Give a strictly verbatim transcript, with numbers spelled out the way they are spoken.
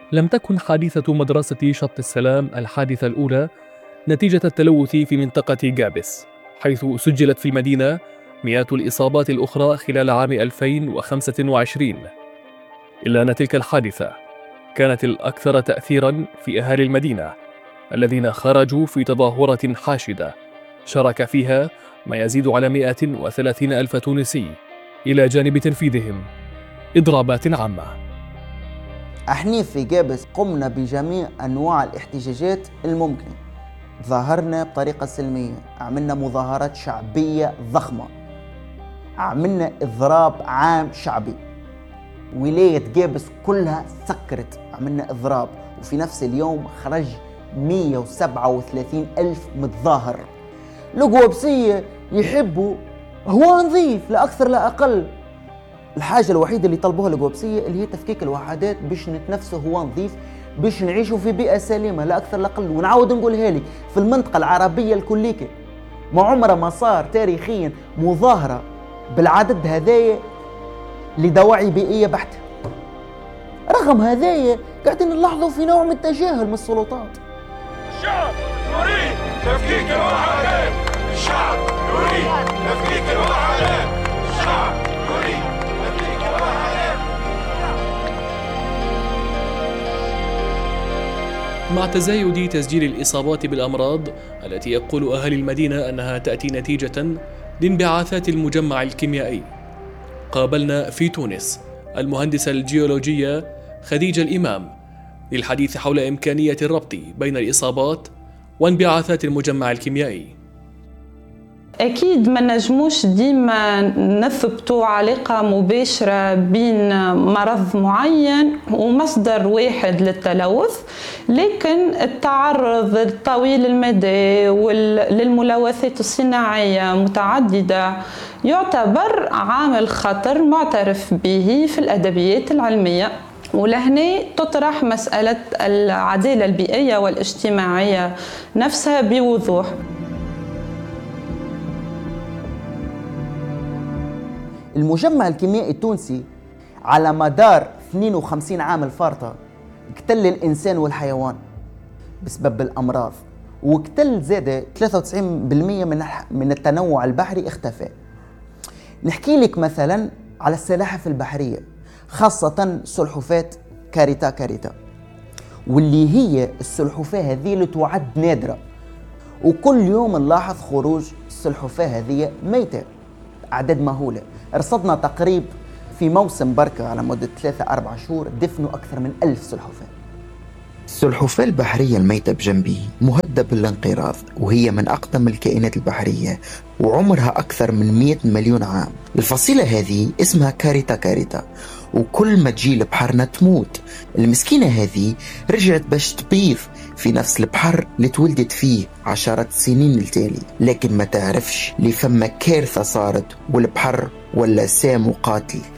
لم تكن حادثة مدرسة شط السلام الحادثة الأولى نتيجة التلوث في منطقة جابس، حيث سجلت في المدينة مئات الإصابات الأخرى خلال عام ألفين وخمسة وعشرين، إلا أن تلك الحادثة كانت الأكثر تأثيراً في أهالي المدينة الذين خرجوا في تظاهرة حاشدة شارك فيها ما يزيد على مئة وثلاثين ألف تونسي، إلى جانب تنفيذهم إضرابات عامة. احنا في جابس قمنا بجميع أنواع الاحتجاجات الممكنة، ظاهرنا بطريقة سلمية، عملنا مظاهرات شعبية ضخمة، عملنا إضراب عام شعبي، ولاية جابس كلها سكرت، عملنا إضراب، وفي نفس اليوم خرج مئة وسبعة وثلاثين ألف متظاهر. الجوابسية يحبوا هو نظيف لا أكثر لا أقل. الحاجة الوحيدة اللي طلبوها الجوابسية اللي هي تفكيك الوحدات باش نتنفسوا هو نظيف، باش نعيشوا في بيئة سليمة لا أكثر لا أقل. ونعود نقولها لي في المنطقة العربية الكليكة ما عمره ما صار تاريخيا مظاهرة بالعدد هذايا لدواعي بيئية بحتة. رغم هذايا قاعدين نلاحظوا في نوع من التجاهل من السلطات. الشعب يريد تفكيك الوحدات، الشعب يريد تفكيك الوحدات، الشعب يريد تفكيك الوحدات. مع تزايد تسجيل الإصابات بالأمراض التي يقول أهالي المدينة أنها تأتي نتيجة لانبعاثات المجمع الكيميائي، قابلنا في تونس المهندسة الجيولوجية خديجة الإمام للحديث حول إمكانية الربط بين الإصابات وانبعاثات المجمع الكيميائي. أكيد ما نجموش ديما نثبتوا علاقة مباشرة بين مرض معين ومصدر واحد للتلوث، لكن التعرض الطويل المدى للملوثات الصناعية متعددة يعتبر عامل خطر معترف به في الأدبيات العلمية. ولهنا تطرح مسألة العدالة البيئية والاجتماعية نفسها بوضوح. المجمع الكيميائي التونسي على مدار اثنين وخمسين عام الفارطة اقتل الإنسان والحيوان بسبب الأمراض، واقتل زاد ثلاثة وتسعين بالمئة من من التنوع البحري اختفى. نحكي لك مثلا على السلاحف البحرية، خاصة سلحفاة كاريتا كاريتا، واللي هي السلحفاة هذه اللي تعد نادرة، وكل يوم نلاحظ خروج السلحفاة هذه ميتة أعداد مهولة. رصدنا تقريب في موسم بركة على مدة ثلاثة أربعة شهور دفنوا أكثر من ألف سلحفاة. السلحفاة البحرية الميتة بجنبي مهددة بالانقراض، وهي من أقدم الكائنات البحرية وعمرها أكثر من مئة مليون عام. الفصيلة هذه اسمها كاريتا كاريتا، وكل ما تجي لبحرنا تموت. المسكينة هذه رجعت باش تبيض في نفس البحر اللي تولدت فيه عشرات السنين التالي، لكن ما تعرفش لفما كارثة صارت والبحر ولا سام وقاتل.